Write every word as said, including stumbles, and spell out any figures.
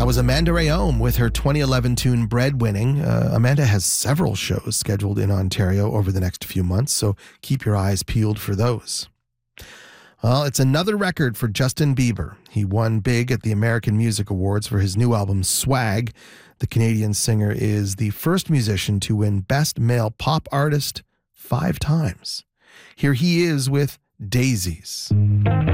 That was Amanda Rayome with her twenty eleven tune Breadwinning. Uh, Amanda has several shows scheduled in Ontario over the next few months, so keep your eyes peeled for those. Well, it's another record for Justin Bieber. He won big at the American Music Awards for his new album Swag. The Canadian singer is the first musician to win Best Male Pop Artist five times. Here he is with Daisies.